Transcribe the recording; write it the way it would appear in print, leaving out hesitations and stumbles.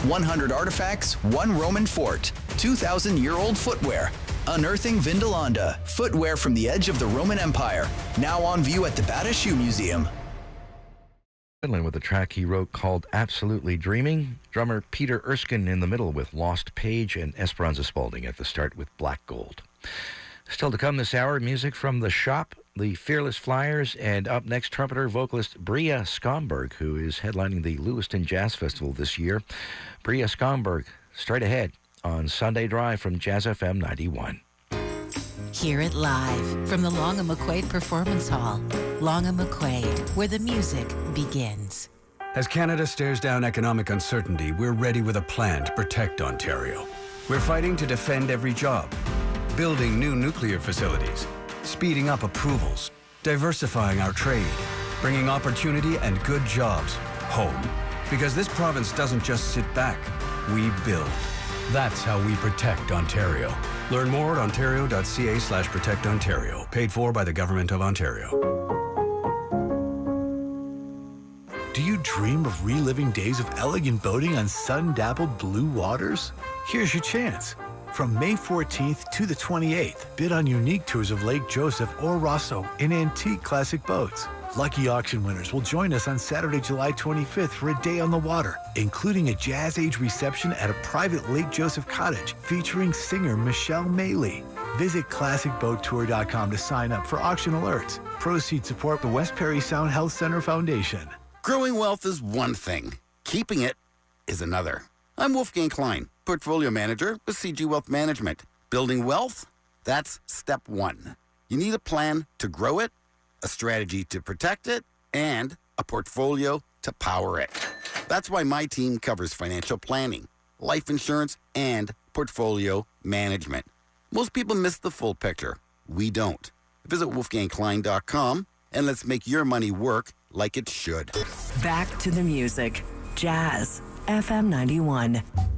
100 artifacts, one Roman fort, 2,000-year-old footwear. Unearthing Vindolanda, footwear from the edge of the Roman Empire. Now on view at the Bata Shoe Museum. With a track he wrote called Absolutely Dreaming. Drummer Peter Erskine in the middle with Lost Page, and Esperanza Spalding at the start with Black Gold. Still to come this hour, music from The Shop, the Fearless Flyers, and up next, trumpeter vocalist Bria Skomberg, who is headlining the Lewiston Jazz Festival this year. Bria Skomberg, straight ahead on Sunday Drive from Jazz FM 91. Hear it live from the Long & McQuaid Performance Hall. Long & McQuaid, where the music begins. As Canada stares down economic uncertainty, we're ready with a plan to protect Ontario. We're fighting to defend every job, building new nuclear facilities, speeding up approvals, diversifying our trade, bringing opportunity and good jobs home. Because this province doesn't just sit back, we build. That's how we protect Ontario. Learn more at ontario.ca/protectontario. Paid for by the Government of Ontario. Do you dream of reliving days of elegant boating on sun-dappled blue waters? Here's your chance. From May 14th to the 28th, bid on unique tours of Lake Joseph or Rosso in antique classic boats. Lucky auction winners will join us on Saturday, July 25th for a day on the water, including a Jazz Age reception at a private Lake Joseph cottage featuring singer Michelle Maley. Visit ClassicBoatTour.com to sign up for auction alerts. Proceeds support the West Perry Sound Health Center Foundation. Growing wealth is one thing. Keeping it is another. I'm Wolfgang Klein, Portfolio Manager with CG Wealth Management. Building wealth? That's step one. You need a plan to grow it, a strategy to protect it, and a portfolio to power it. That's why my team covers financial planning, life insurance, and portfolio management. Most people miss the full picture. We don't. Visit wolfgangklein.com and let's make your money work like it should. Back to the music. Jazz FM 91.